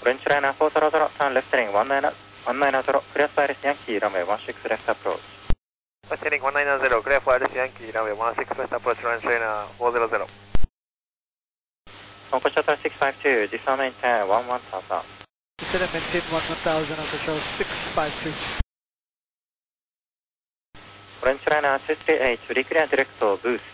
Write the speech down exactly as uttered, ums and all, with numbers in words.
French liner four zero zero, turn left heading one nine zero, clear for Iris Yankee, runway one six left approach. West heading one nine zero, clear for Iris Yankee, runway one six left approach, French liner four zero zero. Concourse Shuttle six five two, descend maintain one one thousand. Descend and maintain one one thousand, Concourse six five two. French liner two three eight, reclear direct to boost.